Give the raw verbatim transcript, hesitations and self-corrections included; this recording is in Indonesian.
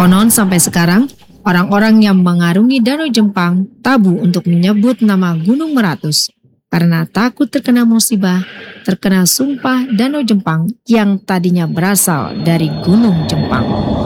Konon sampai sekarang, orang-orang yang mengarungi Danau Jempang tabu untuk menyebut nama Gunung Meratus karena takut terkena musibah, terkena sumpah Danau Jempang yang tadinya berasal dari Gunung Jempang.